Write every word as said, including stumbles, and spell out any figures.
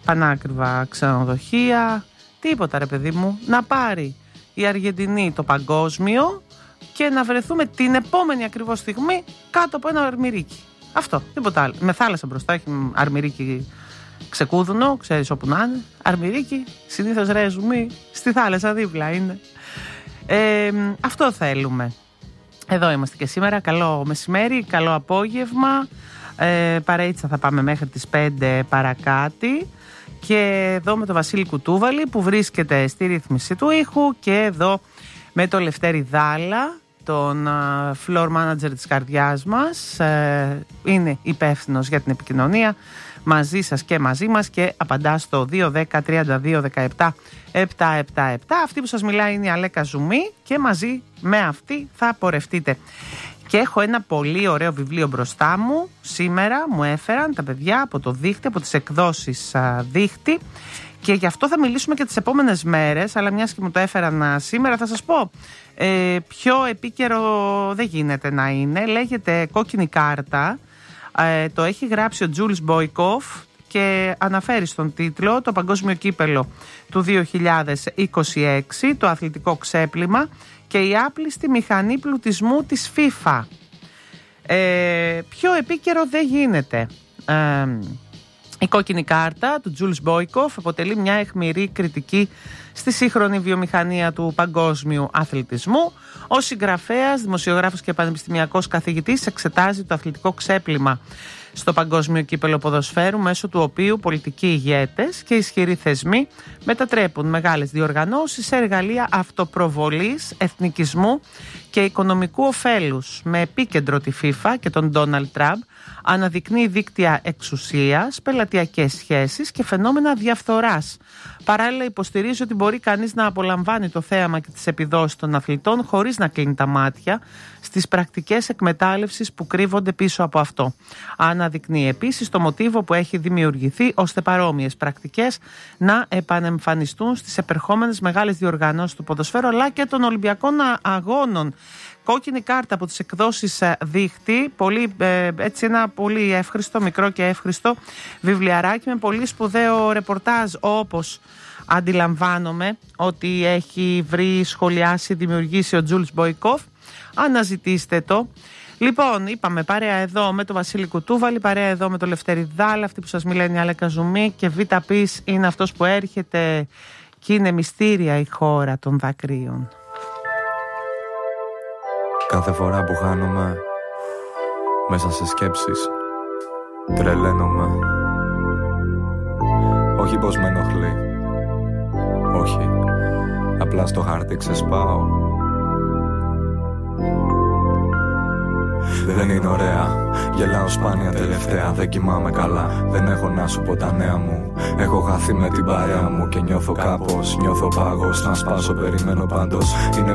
πανάκριβα ξενοδοχεία, τίποτα ρε παιδί μου. Να πάρει η Αργεντινή το παγκόσμιο και να βρεθούμε την επόμενη ακριβώς στιγμή κάτω από ένα αρμυρίκι. Αυτό, τίποτα άλλο. Με θάλασσα μπροστά, έχει αρμυρίκι ξεκούδουνο, ξέρεις όπου να είναι. Αρμυρίκι, συνήθως ρε ζουμί, στη θάλασσα δίπλα είναι. Ε, αυτό θέλουμε. Εδώ είμαστε και σήμερα. Καλό μεσημέρι, καλό απόγευμα. Ε, παραίτσα θα πάμε μέχρι τις πέντε παρακάτι. Και εδώ με τον Βασίλη Κουτούβαλη που βρίσκεται στη ρύθμιση του ήχου. Και εδώ με τον Λευτέρη Δάλα, τον uh, floor manager της καρδιάς μας. Ε, είναι υπεύθυνος για την επικοινωνία μαζί σας και μαζί μας και απαντά στο δύο δέκα τριάντα δύο δεκαεπτά επτακόσια εβδομήντα επτά. Αυτή που σας μιλάει είναι η Αλέκα Ζουμί και μαζί με αυτή θα πορευτείτε. Και έχω ένα πολύ ωραίο βιβλίο μπροστά μου. Σήμερα μου έφεραν τα παιδιά από το Δίχτυ, από τις εκδόσεις α, Δίχτυ. Και γι' αυτό θα μιλήσουμε και τις επόμενες μέρες. Αλλά μιας και μου το έφεραν α, σήμερα, θα σας πω ε, πιο επίκαιρο δεν γίνεται να είναι. Λέγεται Κόκκινη Κάρτα. Ε, το έχει γράψει ο Τζούλς Μποϊκόφ και αναφέρει στον τίτλο το παγκόσμιο κύπελο του δύο χιλιάδες είκοσι έξι, το αθλητικό ξέπλυμα και η άπλιστη μηχανή πλουτισμού της FIFA. Ε, πιο επίκαιρο δεν γίνεται. Ε, η Κόκκινη Κάρτα του Τζούλς Μποϊκόφ αποτελεί μια αιχμηρή κριτική στη σύγχρονη βιομηχανία του παγκόσμιου αθλητισμού. Ο συγγραφέας, δημοσιογράφος και πανεπιστημιακός καθηγητής εξετάζει το αθλητικό ξέπλυμα στο παγκόσμιο κύπελο ποδοσφαίρου, μέσω του οποίου πολιτικοί ηγέτες και ισχυροί θεσμοί μετατρέπουν μεγάλες διοργανώσεις σε εργαλεία αυτοπροβολής, εθνικισμού και οικονομικού ωφέλους. Με επίκεντρο τη FIFA και τον Ντόναλντ Τραμπ, αναδεικνύει δίκτυα εξουσίας, πελατειακές σχέσεις και φαινόμενα διαφθοράς. Παράλληλα υποστηρίζει ότι μπορεί κανείς να απολαμβάνει το θέαμα και τις επιδόσεις των αθλητών χωρίς να κλείνει τα μάτια στις πρακτικές εκμετάλλευσης που κρύβονται πίσω από αυτό. Αναδεικνύει επίσης το μοτίβο που έχει δημιουργηθεί ώστε παρόμοιες πρακτικές να επανεμφανιστούν στις επερχόμενες μεγάλες διοργανώσεις του ποδοσφαίρου αλλά και των Ολυμπιακών Αγώνων. Κόκκινη Κάρτα από τις εκδόσεις Δίχτυ, πολύ, ε, έτσι ένα πολύ εύχριστο, μικρό και εύχριστο βιβλιαράκι με πολύ σπουδαίο ρεπορτάζ, όπως αντιλαμβάνομαι ότι έχει βρει, σχολιάσει, δημιουργήσει ο Τζούλς Μποϊκόφ. Αναζητήστε το. Λοιπόν, είπαμε παρέα εδώ με τον Βασίλη Κουτούβαλη, παρέα εδώ με τον Λευτέρη Δάλα, αυτή που σας μιλάει είναι η Αλέκα Ζουμί και Β' Πις είναι αυτός που έρχεται και είναι μυστήρια η χώρα των δακρύων. Κάθε φορά που χάνομαι μέσα σε σκέψεις τρελαίνομαι. Όχι πως με ενοχλεί, όχι, απλά στο χάρτη ξεσπάω. Δεν είναι ωραία, γελάω σπάνια τελευταία. Δεν κοιμάμαι καλά, δεν έχω να σου πω τα νέα μου. Έχω χαθεί με την παρέα μου και νιώθω κάπως, νιώθω πάγος. Να σπάσω, περιμένω πάντως. Είναι